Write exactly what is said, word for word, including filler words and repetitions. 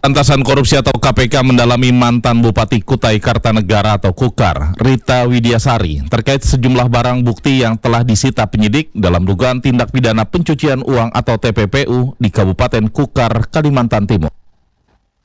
Pemberantasan Korupsi atau K P K mendalami mantan Bupati Kutai Kartanegara atau Kukar, Rita Widiasari, terkait sejumlah barang bukti yang telah disita penyidik dalam dugaan tindak pidana pencucian uang atau T P P U di Kabupaten Kukar, Kalimantan Timur.